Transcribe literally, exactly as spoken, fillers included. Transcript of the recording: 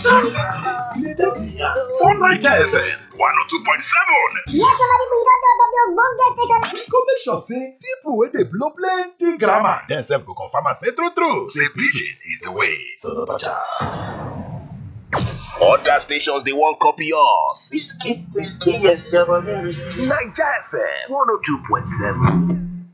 For Naija F M one oh two point seven. Yes, somebody we don't know the ogbonge station. We go make sure say people wey dey blow plenty grammar dem sef go confirm am say true true say pidgin is the way. So no touch am. Other stations they won't copy us. Whiskey, whiskey, yes, your body whiskey. Naija F M one oh two point seven.